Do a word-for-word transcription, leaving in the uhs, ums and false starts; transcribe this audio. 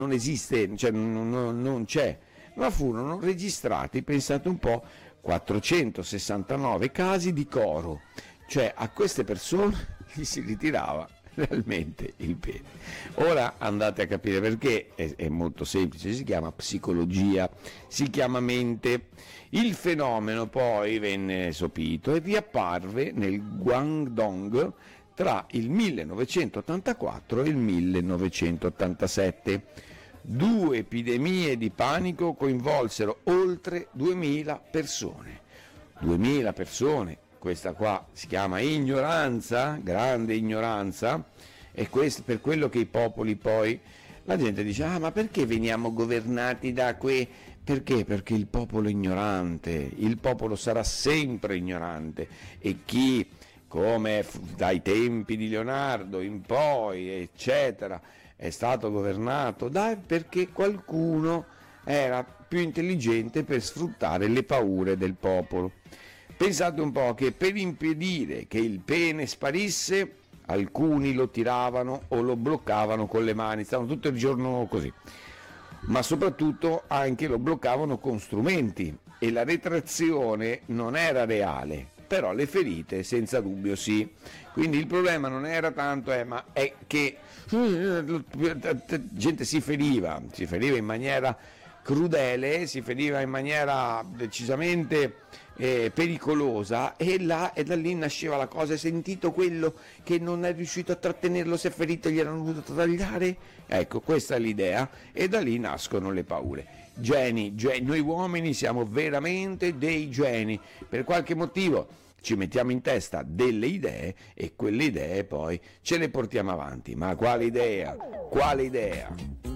non esiste, cioè non, non- non c'è, ma furono registrati, pensate un po', quattrocentosessantanove casi di coro, cioè a queste persone gli si ritirava realmente il pene. Ora andate a capire perché, è, è molto semplice, si chiama psicologia, si chiama mente. Il fenomeno poi venne sopito e riapparve nel Guangdong tra il millenovecentottantaquattro e il millenovecentottantasette. Due epidemie di panico coinvolsero oltre duemila persone. duemila persone, questa qua si chiama ignoranza, grande ignoranza, e questo per quello che i popoli poi, la gente dice, ah ma perché veniamo governati da que... Perché? Perché il popolo è ignorante, il popolo sarà sempre ignorante e chi, come dai tempi di Leonardo in poi, eccetera, è stato governato da perché qualcuno era più intelligente per sfruttare le paure del popolo. Pensate un po' che per impedire che il pene sparisse, alcuni lo tiravano o lo bloccavano con le mani, stavano tutto il giorno così, ma soprattutto anche lo bloccavano con strumenti e la retrazione non era reale, però le ferite senza dubbio sì. Quindi il problema non era tanto, eh, ma è che gente si feriva, si feriva in maniera crudele, si feriva in maniera decisamente eh, pericolosa e, là, e da lì nasceva la cosa. Hai sentito quello che non è riuscito a trattenerlo, si è ferito e gli erano dovuto tagliare? Ecco, questa è l'idea e da lì nascono le paure. Geni, geni, noi uomini siamo veramente dei geni, per qualche motivo ci mettiamo in testa delle idee e quelle idee poi ce le portiamo avanti. Ma quale idea? Quale idea?